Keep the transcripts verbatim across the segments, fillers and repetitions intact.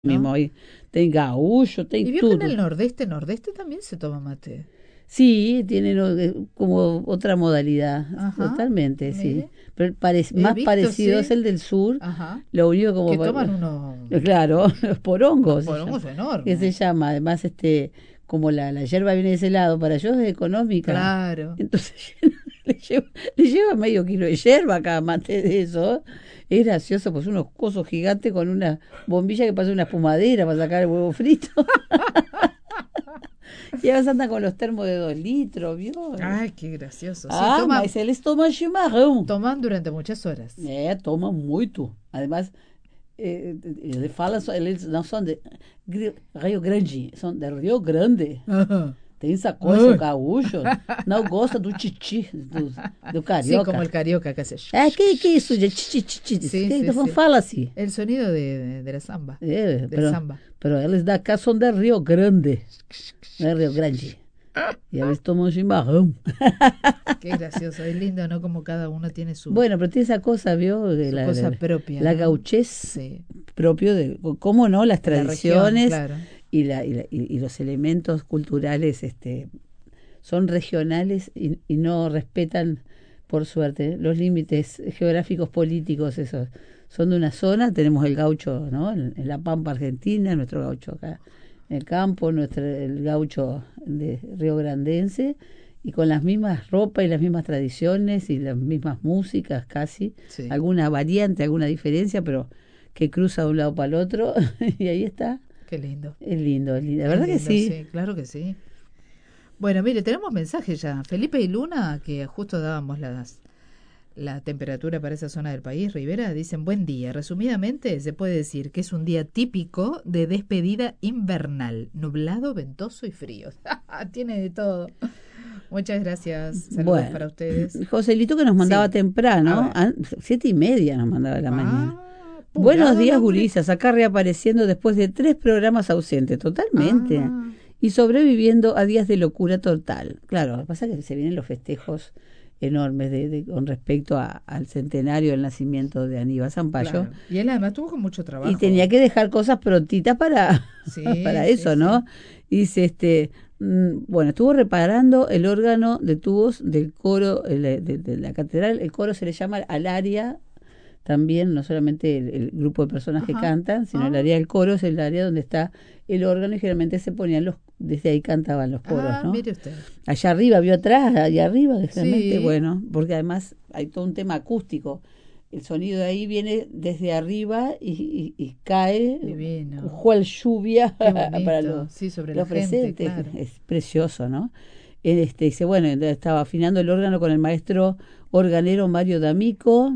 mismo ¿no? hoy. Tem gaúcho, tem Y vio que en el tudo. nordeste, nordeste también se toma mate. Sí, tienen o- eh, como otra modalidad, Ajá, totalmente, sí. mire. Pero el parec- He más visto, parecido es sí. el del sur, Ajá. lo único como, Que pa- toman unos, claro, los unos porongos se llama, porongos que se enormes. llama, además este, como la, la yerba viene de ese lado, para ellos es económica, Claro. entonces le lleva, le lleva medio kilo de yerba cada mate de eso, es gracioso, pues unos cosos gigantes con una bombilla que pasa una espumadera para sacar el huevo frito. Y a veces andan con los termos de dos litros, ¿vio? Ay, qué gracioso. Sí, Ah, toman, mas eles tomam chimarrão. toman durante muchas horas. É, tomam muito. Además, eh, ele fala, só- eles não são de Gri- Rio Grande, são de Rio Grande. Ajá. Tem essa coisa, o Ai. gaúcho não gosta do titi, do, do Sí, carioca. como el carioca que hace. É, que, que isso, de titi, titi? Sí, que, sí, então sí. fala assim. El sonido de, de, de la samba. É, Del pero, samba. pero eles da cá são de Rio Grande. Não é Rio Grande. E eles tomam chimarrão. Qué gracioso. Es lindo, ¿no? Como cada uno tiene su, Bueno, pero tiene esa cosa, ¿vio? De su la, cosa la, propia. la ¿no? gauchez Sí. propio de, ¿cómo no? Las La región, tradiciones claro. y, la, y, la- y- y los elementos culturales este, son regionales y, y no respetan, por suerte, los límites geográficos políticos esos. Son de una zona, tenemos el gaucho, ¿no? En, en la Pampa Argentina, nuestro gaucho acá en el campo, nuestro, el gaucho de Río Grandense, y con las mismas ropas y las mismas tradiciones y las mismas músicas casi, Sí. alguna variante, alguna diferencia, pero que cruza de un lado para el otro, y ahí está. Qué lindo. Es lindo, es lindo. La Es verdad que lindo, sí. claro que sí. Bueno, mire, tenemos mensajes ya. Felipe y Luna, que justo dábamos las, la temperatura para esa zona del país, Rivera, dicen buen día. Resumidamente, se puede decir que es un día típico de despedida invernal, nublado, ventoso y frío. Tiene de todo. Muchas gracias. Saludos Bueno, para ustedes. Joselito que nos mandaba Sí. temprano, A ver. a- siete y media nos mandaba a la mañana. Ah, Buenos apurado el días, hombre. gurisas, acá reapareciendo después de tres programas ausentes, totalmente. Ah, Y sobreviviendo a días de locura total. Claro, lo que pasa es que se vienen los festejos enormes de, de- con respecto a- al centenario del nacimiento de Aníbal Zampayo. claro. Y él además tuvo con mucho trabajo. Y tenía que dejar cosas prontitas para, Sí, para sí, eso, sí. ¿no? Y dice, este, mm, bueno, estuvo reparando el órgano de tubos del coro el- de, de la catedral. El coro se le llama al área también, no solamente el, el grupo de personas que Ajá. cantan, sino el Ah. área del coro es el área donde está el órgano y generalmente se ponían los, desde ahí cantaban los coros, Ah, ¿no? mire usted. Allá arriba, vio atrás, allá arriba, que generalmente, Sí. bueno, porque además hay todo un tema acústico. El sonido de ahí viene desde arriba y, y- y cae, Divino. cual lluvia Qué bonito. para los, Sí, sobre los la gente, presentes. claro. Es precioso, ¿no? Este, dice, bueno, entonces estaba afinando el órgano con el maestro organero Mario D'Amico,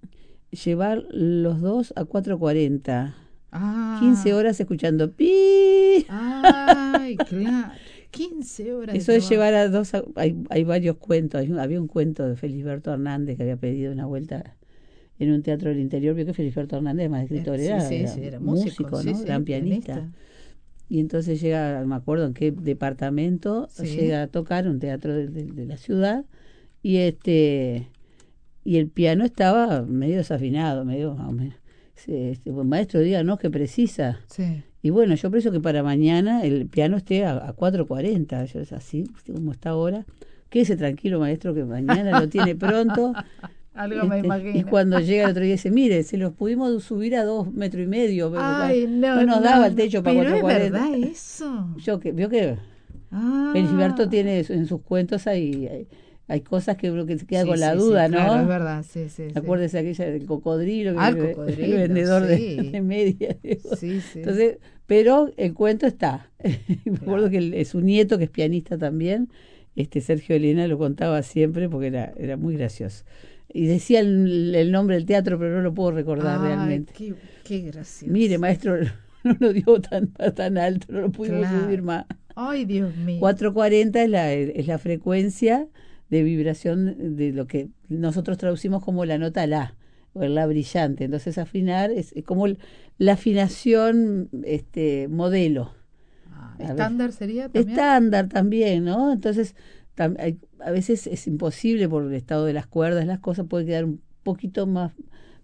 llevar los dos a cuatro cuarenta. Ah. quince horas escuchando pi. Ay, claro. quince horas. de Eso es trabajo. llevar a dos, a- hay, hay varios cuentos, hay un- había un cuento de Felisberto Hernández que había pedido una vuelta en un teatro del interior, vio que Felisberto Hernández, más escritor, Eh, sí, era, sí, era sí, era músico, músico, sí, ¿no? sí, Gran pianista. pianista. Y entonces llega, no me acuerdo en qué departamento, Sí. llega a tocar un teatro de, de- de la ciudad, y este y el piano estaba medio desafinado, medio más o menos. Dice, Este, "Buen maestro, díganos qué precisa". Sí. Y bueno, yo pienso que para mañana el piano esté a, a cuatro cuarenta, yo es así, ¿viste como está ahora? Quédese tranquilo, maestro, que mañana lo tiene pronto. Algo me Este, imagino. y cuando llega el otro día dice, mire, se los pudimos subir a dos metros y medio, pero Ay, no, no nos daba el techo para pero cuatro es cuarenta. verdad eso. Yo que vio que Ah. Felisberto tiene eso, en sus cuentos hay, hay, hay cosas que uno que se queda Sí, con la sí, duda, sí, ¿no? claro, es verdad, sí, sí. sí. Acuérdese aquella del cocodrilo, que Ah, el el, cocodrilo, el vendedor sí. de, de medias. digo. Sí, sí. Entonces, pero el cuento está. Me acuerdo Claro. que el- es su nieto, que es pianista también, este Sergio Elena, lo contaba siempre porque era, era muy gracioso. Y decía el, el nombre del teatro, pero no lo puedo recordar Ay, realmente. Qué, qué gracioso. Mire, maestro, no lo dio tan, tan alto, no lo pudimos Claro. subir más. Ay, Dios mío. cuatrocientos cuarenta es la, es la frecuencia de vibración de lo que nosotros traducimos como la nota la, o el la brillante. Entonces afinar es, es como el- la afinación este modelo. Ah, A ver. ¿estándar sería también? Estándar también, ¿no? Entonces tam- hay- a veces es imposible por el estado de las cuerdas, las cosas puede quedar un poquito más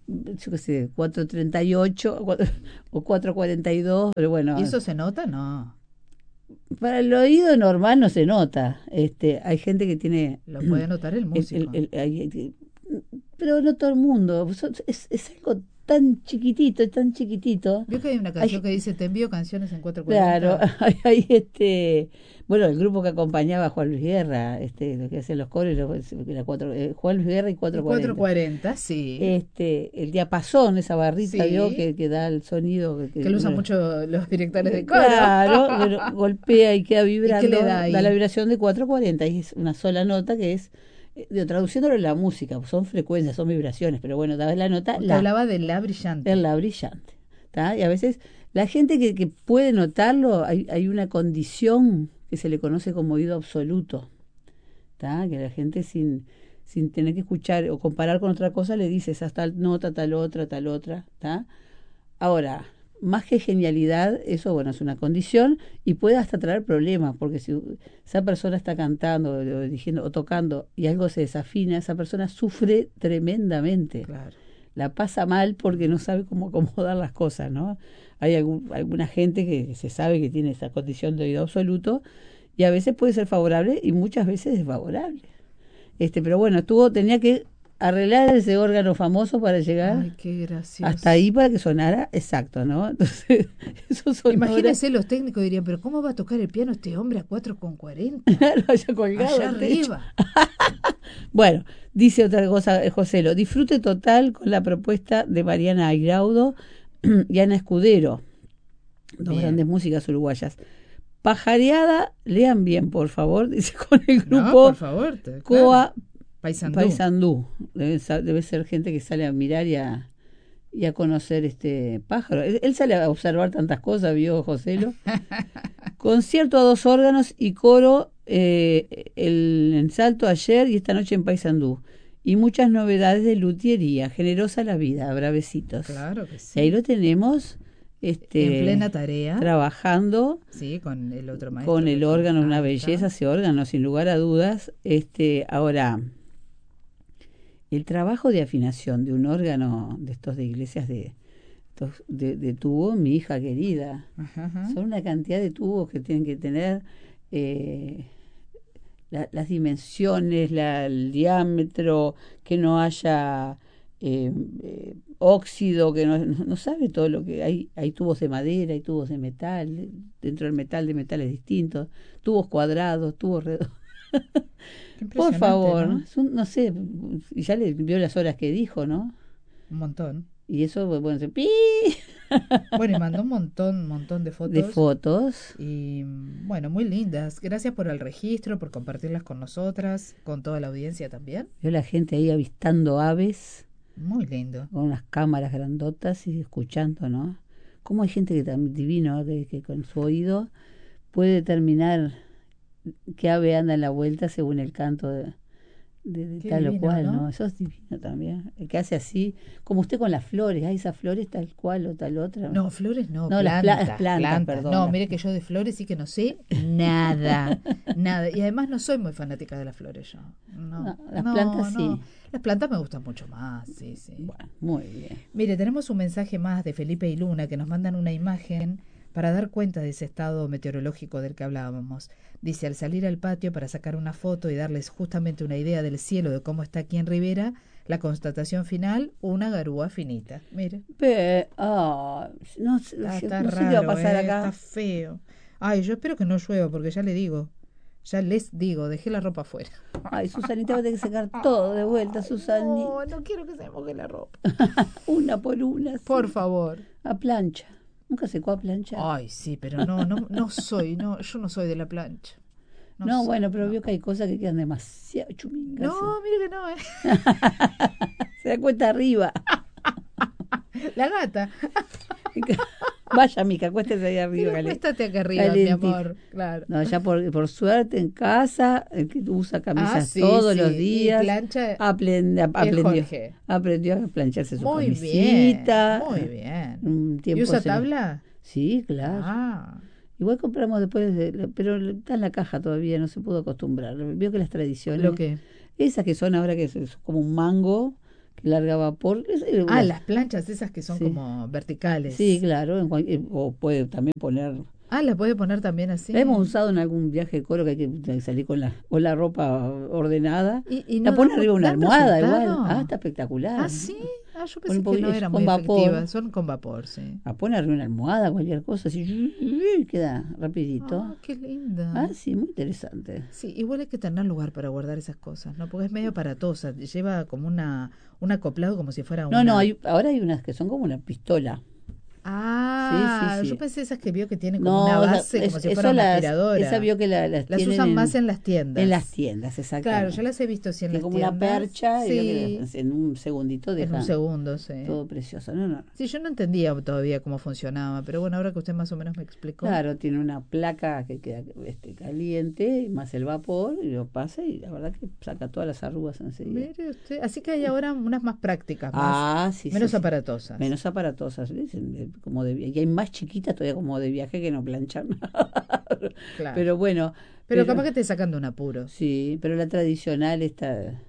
yo qué sé, cuatro treinta y ocho o cuatro cuarenta y dos, pero bueno. ¿Y eso se nota? No. Para el oído normal no se nota. Este, hay gente que tiene... Lo puede notar el músico. El, el, hay, pero no todo el mundo. Es, es algo tan chiquitito, tan chiquitito. Vio que hay una canción hay, que dice, te envío canciones en cuatro cuarenta. Claro, hay, hay este... Bueno, el grupo que acompañaba a Juan Luis Guerra, este, lo que hacían los coros, la cuatro, eh, Juan Luis Guerra y cuatro cuarenta. cuatro cuarenta, sí. Este, el diapasón, esa barrita, sí. ¿Vio? Que, que da el sonido. Que, que lo usan mucho los directores de coro. Claro, pero golpea y queda vibrando. ¿Y qué le da ahí? Da la vibración de cuatro cuarenta y es una sola nota que es, de, traduciéndolo en la música, son frecuencias, son vibraciones, pero bueno, da la nota. Usted la, hablaba de la brillante. De la brillante. ¿Tá? Y a veces la gente que, que puede notarlo, hay, hay una condición que se le conoce como oído absoluto, ¿tá? Que la gente sin, sin tener que escuchar o comparar con otra cosa le dice esa tal nota, tal otra, tal otra, ¿tá? Ahora, más que genialidad, eso bueno es una condición y puede hasta traer problemas, porque si esa persona está cantando o dirigiendo o tocando y algo se desafina, esa persona sufre tremendamente. Claro. La pasa mal porque no sabe cómo acomodar las cosas, ¿no? Hay algún, alguna gente que se sabe que tiene esa condición de oído absoluto y a veces puede ser favorable y muchas veces desfavorable. Este, pero bueno, tuvo, tenía que arreglar ese órgano famoso para llegar. Ay, qué gracioso. Hasta ahí para que sonara exacto, ¿no? Entonces, eso sonora. Imagínense, los técnicos dirían, pero ¿cómo va a tocar el piano este hombre a cuatro con cuarenta? Claro, allá colgado. Allá arriba. Bueno, dice otra cosa, Joselo, disfrute total con la propuesta de Mariana Airaudo y Ana Escudero, dos bien. Grandes músicas uruguayas. Pajareada, lean bien, por favor, dice con el grupo no, por favor, te, Coa claro. Paysandú. Paysandú. Debe, debe ser gente que sale a mirar y a, y a conocer este pájaro. Él, él sale a observar tantas cosas, vio Joselo. Concierto a dos órganos y coro eh, el, en Salto ayer y esta noche en Paysandú. Y muchas novedades de luthiería. Generosa la vida, bravecitos. Claro que sí. Y ahí lo tenemos este, en plena tarea. Trabajando. Sí, con el otro maestro. Con el órgano, una está. belleza ese órgano, sin lugar a dudas. Este, ahora, el trabajo de afinación de un órgano de estos de iglesias de, de, de tubo, mi hija querida, ajá, ajá. son una cantidad de tubos que tienen que tener eh, la, las dimensiones, la, el diámetro, que no haya eh, eh, óxido, que no, no, no sabe todo lo que hay. Hay tubos de madera, hay tubos de metal, dentro del metal de metales distintos, tubos cuadrados, tubos redondos. Por favor, ¿no? Es un, no sé, y ya le vio las horas que dijo, ¿no? Un montón. Y eso, bueno, se pi. Bueno, y mandó un montón, un montón de fotos. De fotos. Y bueno, muy lindas. Gracias por el registro, por compartirlas con nosotras, con toda la audiencia también. Vio la gente ahí avistando aves. Muy lindo. Con unas cámaras grandotas y escuchando, ¿no? Cómo hay gente que tan divino, que, que con su oído puede determinar qué ave anda en la vuelta según el canto de, de, de tal divino, o cual, ¿no? ¿no? Eso es divino también. El que hace así, como usted con las flores, hay esas flores tal cual o tal otra. No, flores no, no plantas, las, pla las plantas, plantas. perdón. No, mire que yo de flores sí que no sé nada, nada. Y además no soy muy fanática de las flores yo. No, no las no, plantas no. sí. Las plantas me gustan mucho más, sí, sí. Bueno, muy bien. Mire, tenemos un mensaje más de Felipe y Luna que nos mandan una imagen para dar cuenta de ese estado meteorológico del que hablábamos. Dice, al salir al patio para sacar una foto y darles justamente una idea del cielo, de cómo está aquí en Rivera, la constatación final, una garúa finita. Mire. Pe oh, no, está, está no sé raro, qué va a pasar eh, acá. Está feo. Ay, yo espero que no llueva, porque ya le digo, ya les digo, dejé la ropa afuera. Ay, Susanita, va a tener que sacar todo de vuelta, Susanita. No, no quiero que se moje la ropa. Una por una. Sí. Por favor. A plancha. Nunca secó a plancha. Ay, sí, pero no, no, no soy, no, yo no soy de la plancha. No, no soy, bueno, pero no. vio que hay cosas que quedan demasiado chumingas. No, mire que no, ¿eh? Se da cuenta arriba. La gata. Vaya, Mica, acuéstese ahí arriba. Sí, acuéstate acá arriba, Calentito. mi amor. Claro. No, ya por, por suerte en casa, el que usa camisas ah, sí, todos sí. los días. Y plancha aprend, aprendió, Jorge. aprendió a plancharse su muy camisita. Bien, muy bien. Un tiempo ¿Y usa se tabla? Lo... Sí, claro. Ah. Igual compramos después, de, pero está en la caja todavía, no se pudo acostumbrar. Vio que las tradiciones... ¿Lo qué? Esas que son ahora que es, es como un mango, que larga vapor. Es, eh, Ah, una- las planchas esas que son Sí. como verticales. Sí, claro, en cual- eh, o puede también poner. Ah, las puede poner también así. La hemos usado en algún viaje de coro que hay que salir con la, con la ropa ordenada. Y, y La no pone dan- arriba de una dan almohada resultado. igual. Ah, está espectacular. Ah, sí. Ah, yo Con pensé un que poqui- no es eran con muy vapor. efectivas. Son con vapor, sí. La pone arriba de una almohada, cualquier cosa, así, y queda rapidito. Ah, qué linda. Ah, sí, muy interesante. Sí, igual hay que tener lugar para guardar esas cosas, ¿no? Porque es medio aparatosa. Lleva como una un acoplado como si fuera No, una... no, hay, ahora hay unas que son como una pistola. Ah, Sí, sí, sí. yo pensé esas que vio que tienen como No, una esa- base, como es- si eso fuera una las- aspiradora. Esa vio que la- las, Las tienen usan en, más en las tiendas. en las tiendas, exactamente. Claro, yo las he visto sí en Que las como tiendas. una percha y vio Sí, que en un segundito en deja un segundo, sí. todo precioso. No, no. Sí, yo no entendía todavía cómo funcionaba, pero bueno, ahora que usted más o menos me explicó. Claro, tiene una placa que queda este, caliente, y más el vapor, y lo pasa y la verdad que saca todas las arrugas enseguida. Mire usted, así que hay ahora unas más prácticas, más, Ah, sí, sí, menos sí. aparatosas. Menos aparatosas, dicen, de- como de vi- y hay más chiquitas todavía como de viaje que no planchan nada. Claro. Pero bueno. Pero capaz que te sacan de un apuro. Sí, pero la tradicional está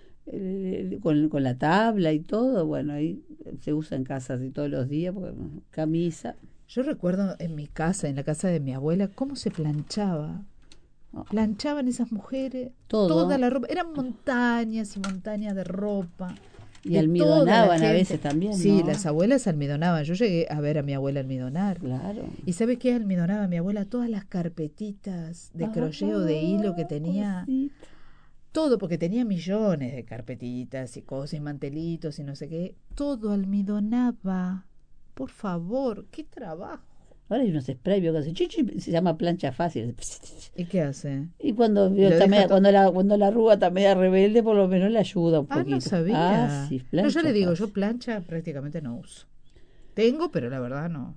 eh, con, con la tabla y todo, bueno, ahí se usa en casa así todos los días, porque, bueno, camisa. Yo recuerdo en mi casa, en la casa de mi abuela, cómo se planchaba. Oh, Planchaban esas mujeres Todo. toda la ropa. Eran montañas y montañas de ropa. y de toda la almidonaban a gente. veces también, Sí, ¿no? las abuelas almidonaban. Yo llegué a ver a mi abuela almidonar. Claro. ¿Y sabe qué almidonaba mi abuela? Todas las carpetitas de crochet o de hilo que tenía. Cosita. Todo, porque tenía millones de carpetitas y cosas y mantelitos y no sé qué. Todo almidonaba. Por favor, qué trabajo. Ahora hay unos spray vio, que hace chichi, se llama plancha fácil. ¿Y qué hace? Y cuando vio, Lo está deja media- todo- cuando la cuando la arruga está media rebelde, por lo menos le ayuda un Ah, poquito. no sabía. Ah, sí, No, plancha yo le digo, yo fácil. plancha prácticamente no uso. Tengo, pero la verdad no.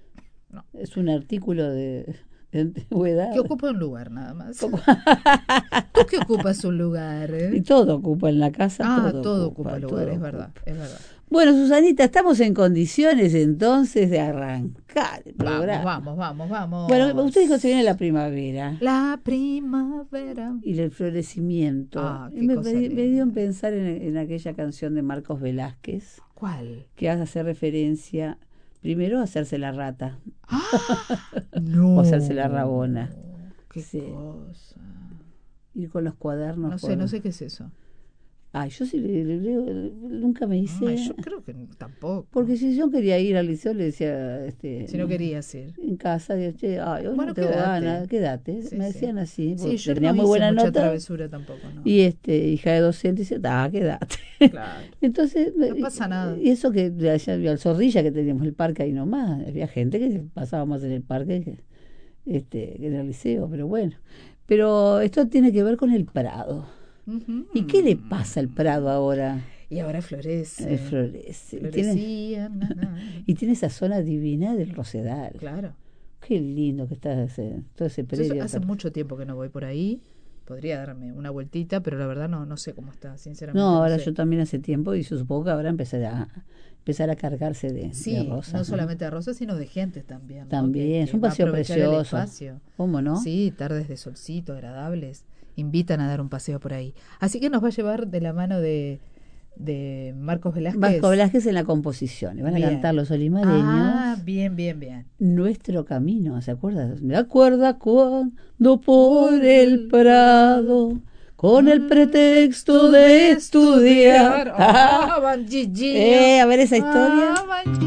Es un artículo de, de antigüedad. Que ocupa un lugar nada más. Como- ¿Tú qué ocupas un lugar? Y Eh? todo ocupa en la casa. Ah, todo, todo ocupa lugar, todo es verdad, ocupa. es verdad. Bueno, Susanita, estamos en condiciones entonces de arrancar el Vamos, programa. vamos, vamos, vamos. Bueno, usted dijo que se viene la primavera La primavera. y el florecimiento. Ah, Y qué me, cosa me linda. dio en pensar en, en aquella canción de Marcos Velázquez ¿Cuál? que hace referencia primero a hacerse la rata. No. O hacerse la rabona. Qué Sí. cosa. Ir con los cuadernos. No sé, por- no sé qué es eso. Ay, yo sí le, le- le- nunca me hice. Ay, yo creo que tampoco. Porque si yo quería ir al liceo, le decía. Este, Si no querías ir. En casa, digo, che, ay, hoy Bueno, no tengo quédate. ganas, quédate. Sí, me sí. decían así, Sí, porque yo tenía no muy hice buena mucha nota. travesura tampoco, ¿no? Y este, hija de docente, dice, ah, quédate. Claro. Entonces, No pasa nada. Y eso que le hacía al Zorrilla, que teníamos el parque ahí nomás, había gente que pasaba más en el parque que, este, que en el liceo, pero bueno. Pero esto tiene que ver con el Prado. Ujú. ¿Y qué le pasa al Prado ahora? Y ahora florece. Eh, florece. Y tiene, Florecía, na, na. y tiene esa zona divina del Rosedal. Claro. Qué lindo que está ese, todo ese Yo predio. hace mucho tiempo que no voy por ahí. Podría darme una vueltita, pero la verdad no, no sé cómo está, sinceramente. No, ahora sé. yo también hace tiempo y yo supongo que ahora empezará a empezar a cargarse de, Sí, de rosas. no solamente de rosas, sino de gente también. ¿no? También, Que- es que un va a paseo aprovechar el precioso. espacio. ¿Cómo no? Sí, tardes de solcito, agradables. Invitan a dar un paseo por ahí. Así que nos va a llevar de la mano de, de Marcos Velázquez. Vasco Velázquez en la composición. Van a Bien. cantar los olimareños. Ah, bien, bien, bien. Nuestro camino, ¿se acuerda? Me acuerda cuando por el Prado, con el pretexto de estudiar. Ah, van, Gigi. Eh, a ver esa historia. Ah, van,